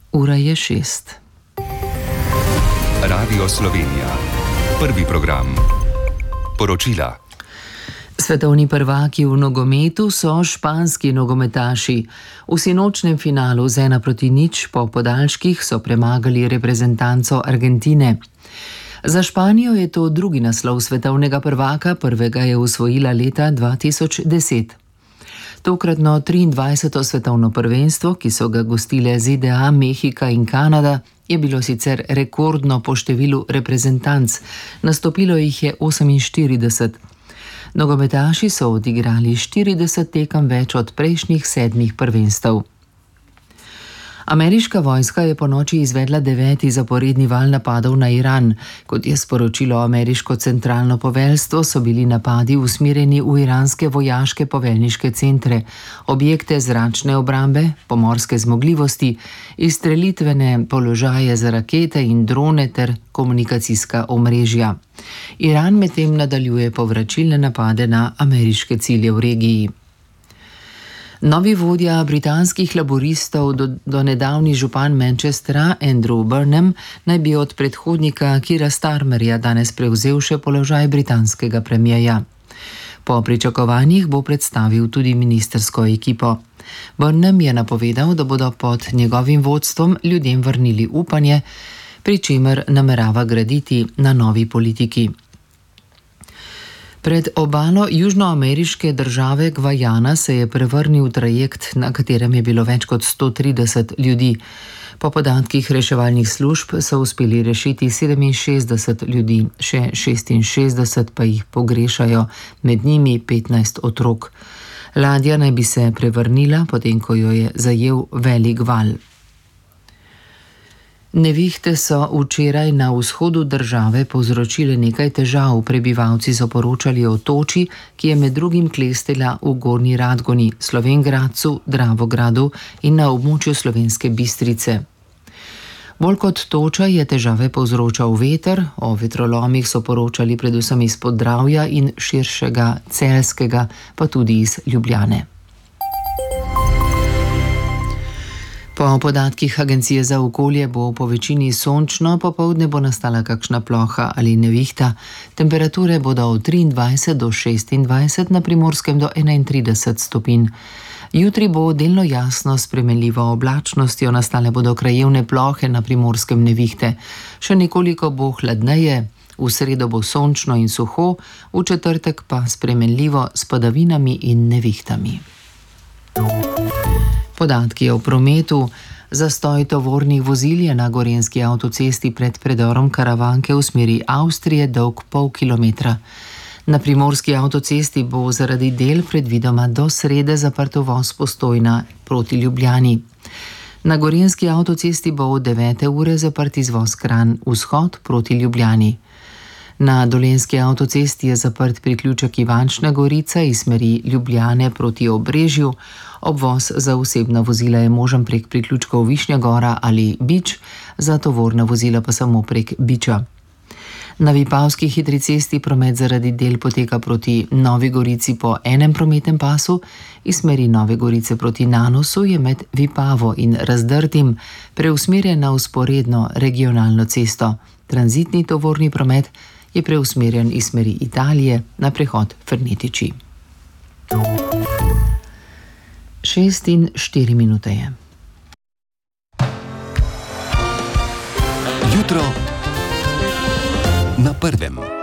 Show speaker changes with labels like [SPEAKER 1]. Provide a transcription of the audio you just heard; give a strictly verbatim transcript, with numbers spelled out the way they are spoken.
[SPEAKER 1] Ura je šest.
[SPEAKER 2] Radio Slovenija. Prvi program. Poročila.
[SPEAKER 1] Svetovni prvaki v nogometu so španski nogometaši. V sinočnem finalu z ena proti nič po podaljških so premagali reprezentanco Argentine. Za Španijo je to drugi naslov svetovnega prvaka, prvega je osvojila leta dva tisoč deset. Tokratno triindvajseto svetovno prvenstvo, ki so ga gostile Z D A, Mehika in Kanada, je bilo sicer rekordno po številu reprezentanc. Nastopilo jih je oseminštirideset. Nogometaši so odigrali štirideset tekem več od prejšnjih sedmih prvenstev. Ameriška vojska je ponoči izvedla deveti zaporedni val napadov na Iran. Kot je sporočilo ameriško centralno poveljstvo, so bili napadi usmerjeni v iranske vojaške poveljniške centre, objekte zračne obrambe, pomorske zmogljivosti, izstrelitvene položaje za rakete in drone ter komunikacijska omrežja. Iran medtem nadaljuje povračilne napade na ameriške cilje v regiji. Novi vodja britanskih laboristov, do, do nedavni župan Manchestra Andrew Burnham, naj bi od predhodnika Keira Starmerja danes prevzel še položaj britanskega premierja. Po pričakovanjih bo predstavil tudi ministrsko ekipo. Burnham je napovedal, da bodo pod njegovim vodstvom ljudem vrnili upanje, pri čemer namerava graditi na novi politiki. Pred obalo južnoameriške države Gvajana se je prevrnil trajekt, na katerem je bilo več kot sto trideset ljudi. Po podatkih reševalnih služb so uspeli rešiti sedeminšestdeset ljudi, še šestinšestdeset pa jih pogrešajo, med njimi petnajst otrok. Ladja naj bi se prevrnila, potem ko jo je zajel velik val. Nevihte so včeraj na vzhodu države povzročile nekaj težav. Prebivalci so poročali o toči, ki je med drugim klestila v Gornji Radgoni, Slovenj Gradcu, Dravogradu in na območju Slovenske Bistrice. Bolj kot toča je težave povzročal veter, o vetrolomih so poročali predvsem iz Podravja in širšega Celjskega, pa tudi iz Ljubljane. Po podatkih Agencije za okolje bo po večini sončno, popoldne bo nastala kakšna ploha ali nevihta. Temperature bodo od triindvajset do šestindvajset, na Primorskem do enaintrideset stopinj. Jutri bo delno jasno s spremenljivo oblačnostjo, nastale bodo krajevne plohe, na Primorskem nevihte. Še nekoliko bo hladneje, v sredo bo sončno in suho, v četrtek pa spremenljivo s padavinami in nevihtami. Podatki o prometu. Zastoj tovornih vozil je na gorenjski avtocesti pred predorom Karavanke v smeri Avstrije dolg pol kilometra. Na primorski avtocesti bo zaradi del predvidoma do srede zaprt uvoz Postojna proti Ljubljani. Na gorenjski avtocesti bo od devete ure zaprt izvoz Kranj vzhod proti Ljubljani. Na dolenjski avtocesti je zaprt priključek Ivančna Gorica iz smeri Ljubljane proti Obrežju. Obvoz za osebna vozila je možen prek priključkov Višnja Gora ali Bič, za tovorna vozila pa samo prek Biča. Na Vipavski hitri cesti promet zaradi del poteka proti Novi Gorici po enem prometnem pasu, iz smeri Nove Gorice proti Nanosu je med Vipavo in Razdrtim preusmerjen na vzporedno regionalno cesto. Tranzitni tovorni promet je preusmerjen iz smeri Italije na prehod Fernetiči. Šest in štiri minute je.
[SPEAKER 2] Jutro na prvem.